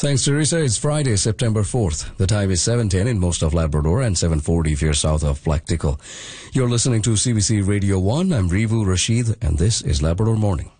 Thanks, Teresa. It's Friday, September 4th. The time is 7:10 in most of Labrador and 7:40 if you're south of Plectical. You're listening to CBC Radio 1. I'm Rivu Rashid, and this is Labrador Morning.